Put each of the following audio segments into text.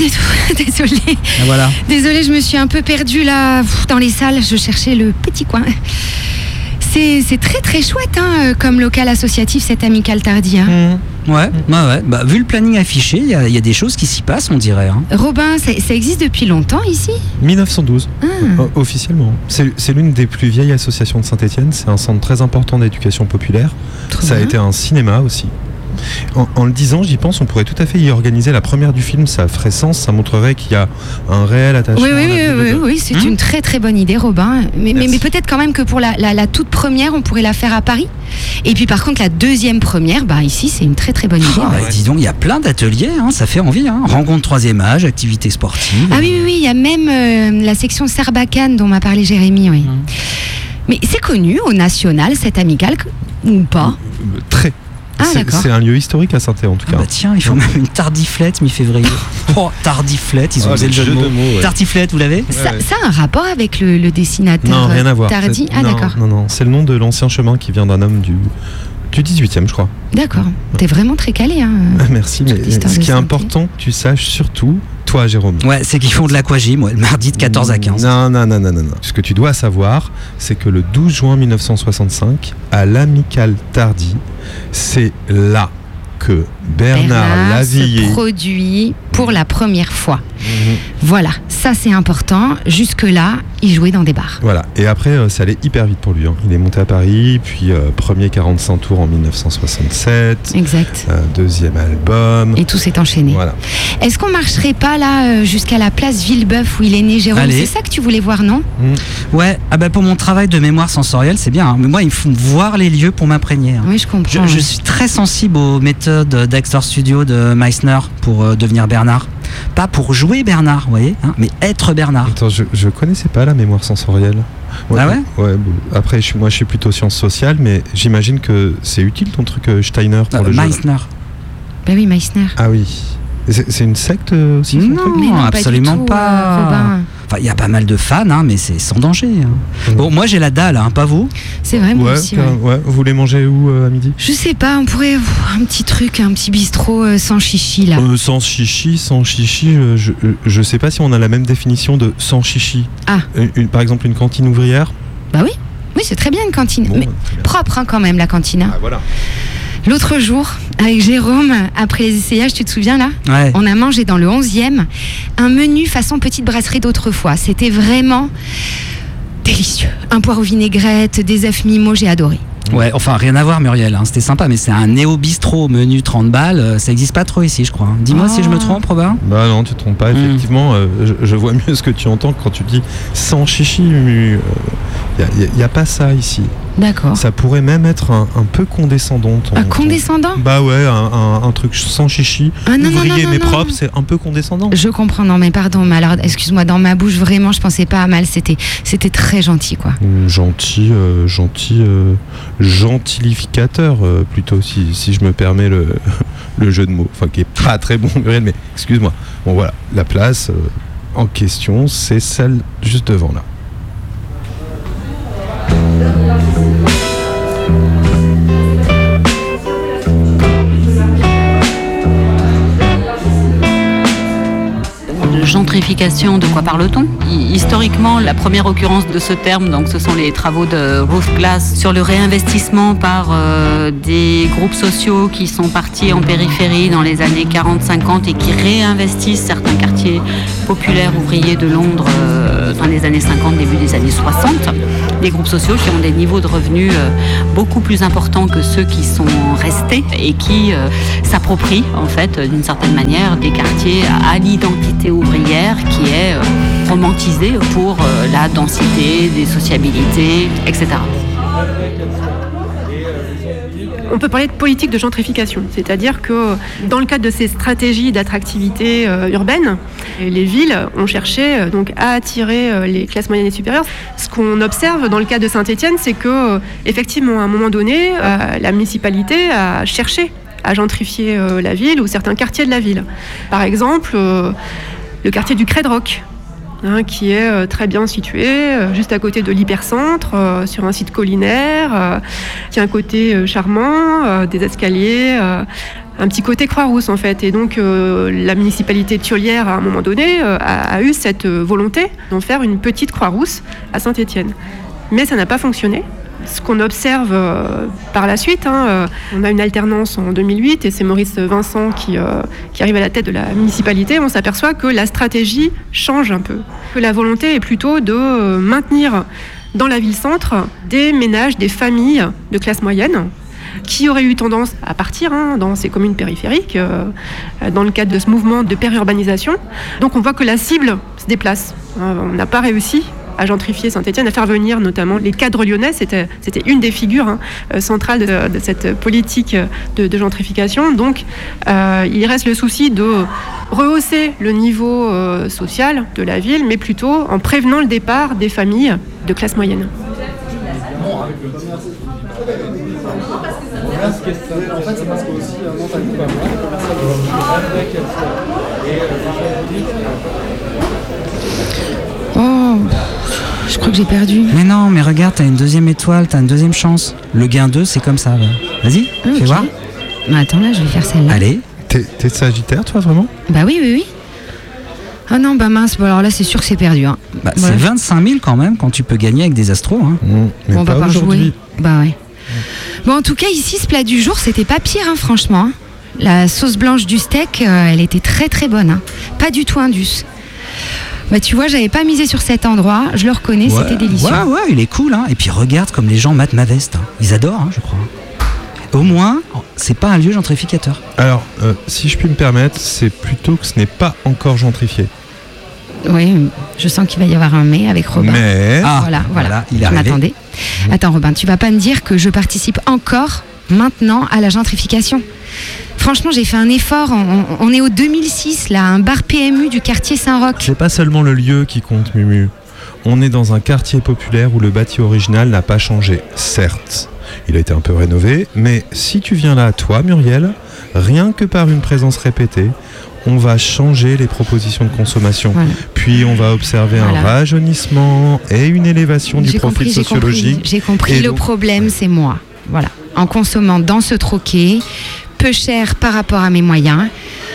du tout. Désolée. Ah, voilà. Désolée, je me suis un peu perdue là dans les salles. Je cherchais le petit coin. C'est très très chouette comme local associatif, cette amicale Tardy. Ouais. Bah, vu le planning affiché, il y a des choses qui s'y passent, on dirait. Robin, ça existe depuis longtemps ici ? 1912, officiellement. C'est l'une des plus vieilles associations de Saint-Étienne. C'est un centre très important d'éducation populaire. Ça a été un cinéma aussi. En le disant, j'y pense, on pourrait tout à fait y organiser la première du film. Ça ferait sens, ça montrerait qu'il y a un réel attachement. Oui, c'est une très très bonne idée, Robin. Mais peut-être quand même que pour la toute première, on pourrait la faire à Paris. Et puis par contre, la deuxième première, ici, c'est une très très bonne idée. Dis donc, il y a plein d'ateliers, ça fait envie. Rencontre troisième âge, activités sportives. Ah oui, il y a même la section Sarbacane dont m'a parlé Jérémy. Oui. Mais c'est connu au national, cette amicale, ou pas ? Très. C'est un lieu historique à Saint-Étienne en tout cas. Tiens, il faut même une tardiflette mi-février. Tardiflette, ils ont osé le jeu de mots. Tartiflette, vous l'avez ? Ça a un rapport avec le dessinateur Non, rien à voir. Tardy ? D'accord. Non, c'est le nom de l'ancien chemin qui vient d'un homme du 18e, je crois. D'accord. T'es vraiment très calé. Merci, mais ce qui est important que tu saches surtout, toi, Jérôme. Ouais, c'est qu'ils font de l'aquagym, le mardi de 14 à 15. Non. Ce que tu dois savoir, c'est que le 12 juin 1965, à l'amicale Tardy, c'est là que Bernard Lavilliers se produit pour la première fois. Voilà, ça c'est important. Jusque-là, il jouait dans des bars. Voilà, et après, ça allait hyper vite pour lui. Il est monté à Paris, puis premier 45 tours en 1967. Exact. Deuxième album. Et tout s'est enchaîné. Voilà. Est-ce qu'on marcherait pas là jusqu'à la place Villebeuf où il est né, Jérôme ? Allez. C'est ça que tu voulais voir, non ? Ouais, pour mon travail de mémoire sensorielle, c'est bien. Mais moi, il faut voir les lieux pour m'imprégner. Oui, je comprends. Je suis très sensible aux méthodes d'Axtor Studio de Meissner pour devenir Bernard. Pas pour jouer Bernard, vous voyez, mais être Bernard. Attends, je connaissais pas la mémoire sensorielle. Ah ouais ? Ouais, après, moi je suis plutôt sciences sociales, mais j'imagine que c'est utile ton truc Steiner pour le jeu. Meissner. Ben oui, Meissner. Ah oui. C'est une secte aussi son truc ? Mais non, absolument pas. Robin. Enfin, il y a pas mal de fans, mais c'est sans danger. Bon, moi j'ai la dalle, pas vous ? C'est vrai, moi aussi. Ouais. Vous voulez manger où à midi ? Je sais pas, on pourrait un petit truc, un petit bistrot sans chichi là. Sans chichi, je sais pas si on a la même définition de sans chichi. Par exemple, une cantine ouvrière ? Bah oui, c'est très bien une cantine, mais propre quand même la cantine. Ah voilà. L'autre jour, avec Jérôme, après les essayages, tu te souviens là ? Ouais. On a mangé dans le 11e un menu façon petite brasserie d'autrefois. C'était vraiment délicieux. Un poireau vinaigrette, des œufs mimo, j'ai adoré. Ouais, enfin rien à voir Muriel, c'était sympa, mais c'est un néo-bistrot menu 30 balles, ça existe pas trop ici je crois. Dis-moi si je me trompe, Robin. Bah non, tu te trompes pas, effectivement, je vois mieux ce que tu entends quand tu dis sans chichi, il n'y a pas ça ici. D'accord. Ça pourrait même être un peu condescendant. Condescendant ? Bah ouais, un truc sans chichi, ouvrier mais propre, c'est un peu condescendant. Je comprends, non mais pardon, mais alors excuse-moi, dans ma bouche vraiment je pensais pas à mal, c'était très gentil quoi. Gentilificateur plutôt si je me permets le jeu de mots, enfin qui est pas très bon Muriel, mais excuse-moi. Bon voilà, la place en question c'est celle juste devant là. Gentrification, de quoi parle-t-on ? Historiquement, la première occurrence de ce terme, donc, ce sont les travaux de Ruth Glass sur le réinvestissement par des groupes sociaux qui sont partis en périphérie dans les années 40-50 et qui réinvestissent certains quartiers populaires ouvriers de Londres dans les années 50, début des années 60. Des groupes sociaux qui ont des niveaux de revenus beaucoup plus importants que ceux qui sont restés et qui s'approprient en fait d'une certaine manière des quartiers à l'identité ouvrière qui est romantisée pour la densité, des sociabilités, etc. On peut parler de politique de gentrification, c'est-à-dire que dans le cadre de ces stratégies d'attractivité urbaine, les villes ont cherché donc à attirer les classes moyennes et supérieures. Ce qu'on observe dans le cas de Saint-Étienne, c'est que effectivement, à un moment donné, la municipalité a cherché à gentrifier la ville ou certains quartiers de la ville. Par exemple, le quartier du Credrock, qui est très bien situé, juste à côté de l'hypercentre, sur un site collinaire, qui a un côté charmant, des escaliers un petit côté Croix-Rousse en fait. Et donc la municipalité de Thiollière à un moment donné a eu cette volonté d'en faire une petite Croix-Rousse à Saint-Étienne. Mais ça n'a pas fonctionné. Ce qu'on observe par la suite, on a une alternance en 2008 et c'est Maurice Vincent qui arrive à la tête de la municipalité. On s'aperçoit que la stratégie change un peu, que la volonté est plutôt de maintenir dans la ville-centre des ménages, des familles de classe moyenne qui auraient eu tendance à partir dans ces communes périphériques dans le cadre de ce mouvement de périurbanisation. Donc on voit que la cible se déplace. On n'a pas réussi à gentrifier Saint-Étienne, à faire venir notamment les cadres lyonnais. C'était une des figures centrales de cette politique de gentrification. Donc il reste le souci de rehausser le niveau social de la ville, mais plutôt en prévenant le départ des familles de classe moyenne. Oh, je crois que j'ai perdu. Mais non, mais regarde, t'as une deuxième étoile, t'as une deuxième chance. Le gain 2, c'est comme ça. Vas-y, fais voir. Bah, attends, là, je vais faire celle-là. Allez. T'es Sagittaire, toi, vraiment ? Bah oui. Ah non, bah mince, bon, alors là, c'est sûr que c'est perdu. Bah, voilà. C'est 25 000 quand même, quand tu peux gagner avec des astros. Mais on pas va pas aujourd'hui. Jouer. Bah ouais. Bon, en tout cas, ici, ce plat du jour, c'était pas pire, franchement. La sauce blanche du steak, elle était très très bonne. Pas du tout indus. Bah tu vois, j'avais pas misé sur cet endroit, je le reconnais, c'était délicieux. Ouais, il est cool. Et puis regarde comme les gens matent ma veste. Ils adorent, je crois. Au moins, c'est pas un lieu gentrificateur. Alors, si je puis me permettre, c'est plutôt que ce n'est pas encore gentrifié. Oui, je sens qu'il va y avoir un mais avec Robin. Mais... Voilà, il est je arrivé. m'attendais. Attends Robin, tu vas pas me dire que je participe encore maintenant à la gentrification. Franchement, j'ai fait un effort. On est au 2006, là, un bar PMU du quartier Saint-Roch. C'est pas seulement le lieu qui compte, Mumu. On est dans un quartier populaire où le bâti original n'a pas changé, certes. Il a été un peu rénové, mais si tu viens là, toi, Muriel, rien que par une présence répétée, on va changer les propositions de consommation. Voilà. Puis on va observer un rajeunissement et une élévation du profil sociologique. J'ai compris. Le problème, c'est moi. Voilà. En consommant dans ce troquet, peu cher par rapport à mes moyens,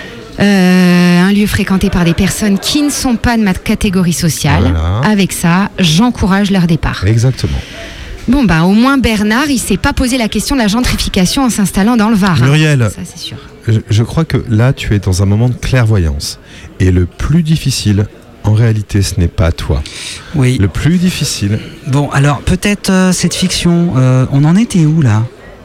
un lieu fréquenté par des personnes qui ne sont pas de ma catégorie sociale. Voilà. Avec ça, j'encourage leur départ. Exactement. Bon, bah, au moins Bernard, il s'est pas posé la question de la gentrification en s'installant dans le Var. Muriel, ça, c'est sûr. Je crois que là, tu es dans un moment de clairvoyance. Et le plus difficile, en réalité, ce n'est pas toi. Oui. Le plus difficile... Bon, alors, peut-être cette fiction, on en était où, là ?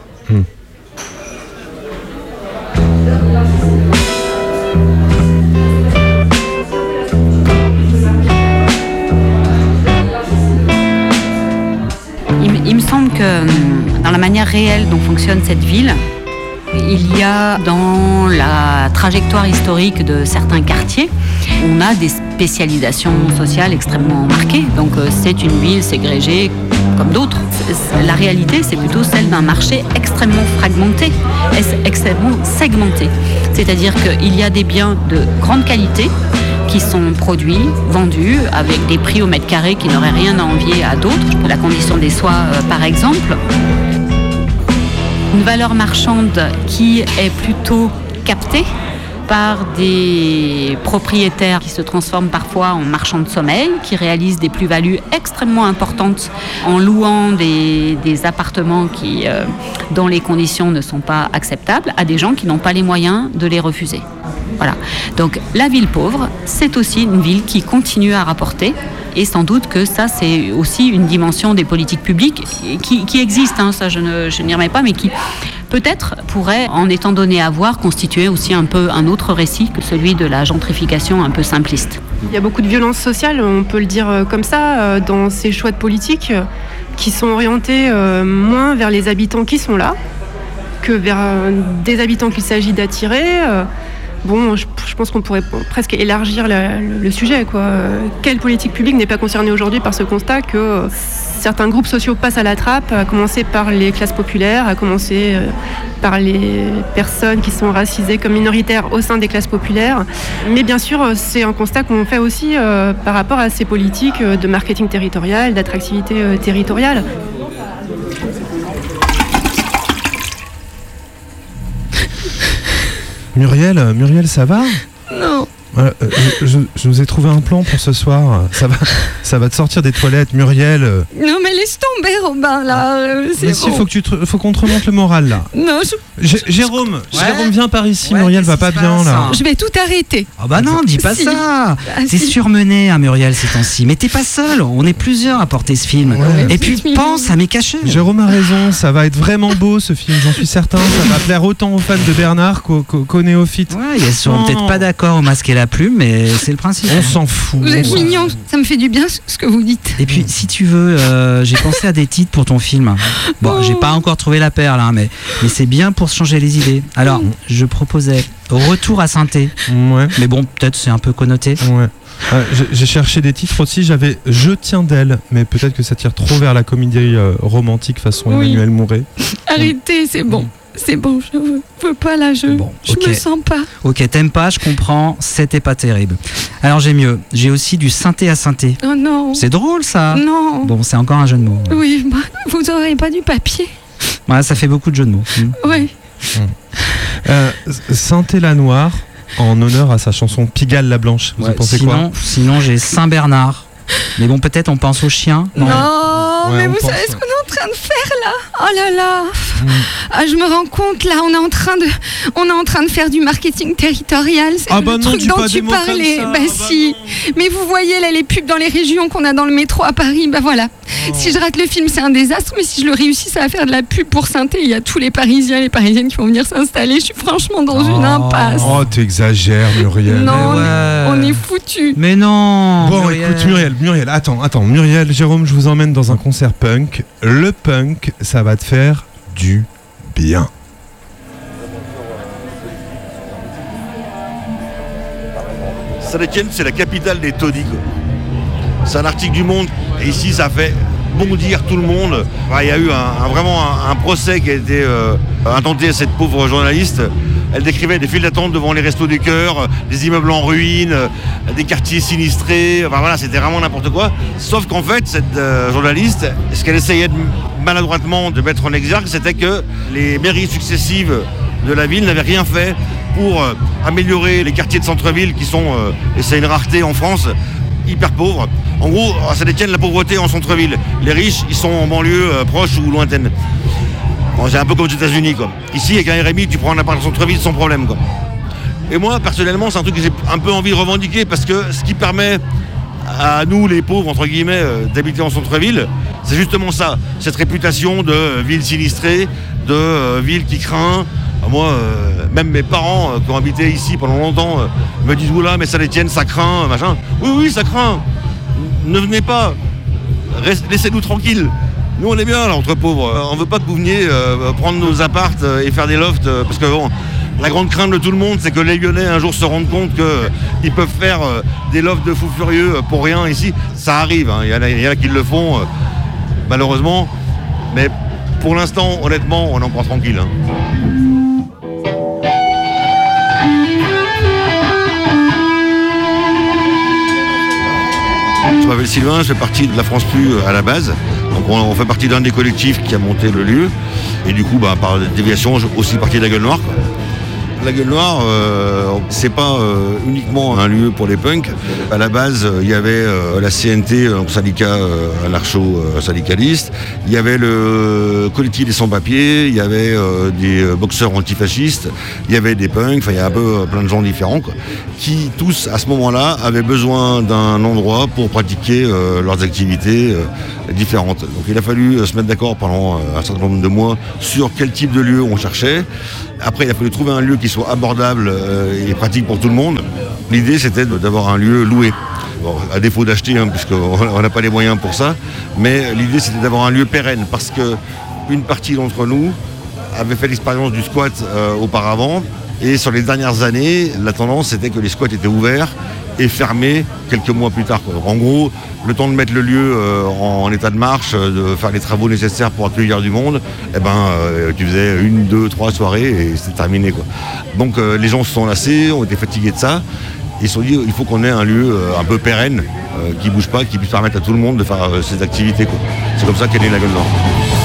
Il me semble que dans la manière réelle dont fonctionne cette ville, il y a dans la trajectoire historique de certains quartiers, on a des spécialisations sociales extrêmement marquées. Donc c'est une ville ségrégée comme d'autres. La réalité, c'est plutôt celle d'un marché extrêmement fragmenté, extrêmement segmenté. C'est-à-dire qu'il y a des biens de grande qualité qui sont produits, vendus, avec des prix au mètre carré qui n'auraient rien à envier à d'autres. La condition des soies, par exemple. Une valeur marchande qui est plutôt captée par des propriétaires qui se transforment parfois en marchands de sommeil, qui réalisent des plus-values extrêmement importantes en louant des appartements dont les conditions ne sont pas acceptables à des gens qui n'ont pas les moyens de les refuser. Voilà. Donc la ville pauvre, c'est aussi une ville qui continue à rapporter. Et sans doute que ça, c'est aussi une dimension des politiques publiques qui existe, ça je n'y remets pas, mais qui peut-être pourrait, en étant donné à voir, constituer aussi un peu un autre récit que celui de la gentrification un peu simpliste. Il y a beaucoup de violences sociales, on peut le dire comme ça, dans ces choix de politique qui sont orientés moins vers les habitants qui sont là que vers des habitants qu'il s'agit d'attirer. Bon, je pense qu'on pourrait presque élargir le sujet, quoi. Quelle politique publique n'est pas concernée aujourd'hui par ce constat que certains groupes sociaux passent à la trappe, à commencer par les classes populaires, à commencer par les personnes qui sont racisées comme minoritaires au sein des classes populaires. Mais bien sûr, c'est un constat qu'on fait aussi par rapport à ces politiques de marketing territorial, d'attractivité territoriale. Muriel, ça va ? Non. Je vous ai trouvé un plan pour ce soir. Ça va te sortir des toilettes, Muriel. Non, mais laisse tomber, Robin, là. Mais si, faut qu'on te remonte le moral, là. Non, Jérôme, viens par ici. Muriel va pas bien, là. Je vais tout arrêter. Ah bah non, dis pas ça. T'es surmenée, hein, Muriel, ces temps-ci. Mais t'es pas seule. On est plusieurs à porter ce film. Ouais. Et puis pense à mes cachets. Jérôme a raison. Ça va être vraiment beau, ce film. J'en suis certain. Ça va plaire autant aux fans de Bernard qu'aux néophytes. Ouais, ils seront peut-être pas d'accord au masque et la plume, mais c'est le principe. On s'en fout. Vous êtes mignons. Ça me fait du bien ce que vous dites. Et puis, si tu veux, j'ai pensé à des titres pour ton film. Bon, j'ai pas encore trouvé la perle, hein, mais c'est bien pour se changer les idées. Alors, je proposais Retour à Saint-Thé. Ouais. Mais bon, peut-être c'est un peu connoté. Ouais. J'ai cherché des titres aussi. J'avais Je tiens d'elle, mais peut-être que ça tire trop vers la comédie romantique façon Emmanuel Mouret. Arrêtez, c'est bon. C'est bon, je veux pas là, je me sens pas. Ok, t'aimes pas, je comprends, c'était pas terrible. Alors j'ai mieux, j'ai aussi du synthé à synthé. Oh non. C'est drôle ça. Non. Bon, c'est encore un jeu de mots. Oui, bah, vous aurez pas du papier. Ouais, ça fait beaucoup de jeux de mots. Oui. Synthé la Noire, en honneur à sa chanson Pigalle la Blanche. Vous en pensez quoi ? Sinon j'ai Saint-Bernard. Mais bon, peut-être on pense aux chiens. Non, mais vous savez ce qu'on est en train de faire là ? Oh là là. Ah, je me rends compte là, on est en train de faire du marketing territorial. C'est le truc dont tu parlais. Si. Mais vous voyez là les pubs dans les régions qu'on a dans le métro à Paris. Bah voilà. Si je rate le film, c'est un désastre. Mais si je le réussis, ça va faire de la pub pour Saint-Thé. Il y a tous les Parisiens, les Parisiennes qui vont venir s'installer. Je suis franchement dans une impasse. Oh, t'exagères, Muriel. Non, on est foutus. Mais non. Bon, écoute, Muriel, attends. Muriel, Jérôme, je vous emmène dans un concert punk. Le punk, ça va te faire du bien. Saint-Étienne, c'est la capitale des taudis. C'est un article du Monde. Et ici, ça fait bondir tout le monde. Il y a eu vraiment un procès qui a été intenté à cette pauvre journaliste. Elle décrivait des files d'attente devant les restos du cœur, des immeubles en ruine, des quartiers sinistrés. Enfin voilà, c'était vraiment n'importe quoi. Sauf qu'en fait, cette journaliste, ce qu'elle essayait maladroitement de mettre en exergue, c'était que les mairies successives de la ville n'avaient rien fait pour améliorer les quartiers de centre-ville qui sont, et c'est une rareté en France, hyper pauvres. En gros, ça détient la pauvreté en centre-ville. Les riches, ils sont en banlieue proche ou lointaine. Bon, c'est un peu comme aux États-Unis, quoi. Ici, avec un RMI, tu prends un appart en centre-ville sans problème, quoi. Et moi, personnellement, c'est un truc que j'ai un peu envie de revendiquer parce que ce qui permet à nous, les pauvres, entre guillemets, d'habiter en centre-ville, c'est justement ça. Cette réputation de ville sinistrée, de ville qui craint. Moi, même mes parents qui ont habité ici pendant longtemps me disent « Oula, mais Saint-Étienne, ça craint, machin. » Oui, ça craint. Ne venez pas. Laissez-nous tranquilles. Nous, on est bien, là, entre pauvres. On veut pas que vous veniez prendre nos appartes et faire des lofts. Parce que bon, la grande crainte de tout le monde, c'est que les Lyonnais, un jour, se rendent compte qu'ils peuvent faire des lofts de fous furieux pour rien ici. Ça arrive, hein. Il y en a qui le font, malheureusement. Mais pour l'instant, honnêtement, on est encore tranquille. Hein. Je m'appelle Sylvain, je fais partie de la France Plus à la base. Donc on fait partie d'un des collectifs qui a monté le lieu. Et du coup, par déviation, je fais aussi partie de la Gueule Noire. La Gueule Noire, c'est pas uniquement un lieu pour les punks. À la base, il y avait la CNT, donc syndicat anarcho-syndicaliste. Il y avait le collectif des sans-papiers. Il y avait des boxeurs antifascistes. Il y avait des punks. Enfin, il y a un peu plein de gens différents, quoi, qui tous, à ce moment-là, avaient besoin d'un endroit pour pratiquer leurs activités différentes. Donc, il a fallu se mettre d'accord pendant un certain nombre de mois sur quel type de lieu on cherchait. Après, il a fallu trouver un lieu qui soit abordable et pratique pour tout le monde. L'idée, c'était d'avoir un lieu loué. Bon, à défaut d'acheter, hein, puisqu'on n'a pas les moyens pour ça. Mais l'idée, c'était d'avoir un lieu pérenne, parce qu'une partie d'entre nous avait fait l'expérience du squat auparavant. Et sur les dernières années, la tendance, c'était que les squats étaient ouverts et fermés quelques mois plus tard, quoi. Donc, en gros, le temps de mettre le lieu en état de marche, de faire les travaux nécessaires pour accueillir du monde, tu faisais 1, 2, 3 soirées et c'était terminé, quoi. Donc les gens se sont lassés, ont été fatigués de ça. Ils se sont dit il faut qu'on ait un lieu un peu pérenne, qui ne bouge pas, qui puisse permettre à tout le monde de faire ses activités, quoi. C'est comme ça qu'est née la Gueule Noire.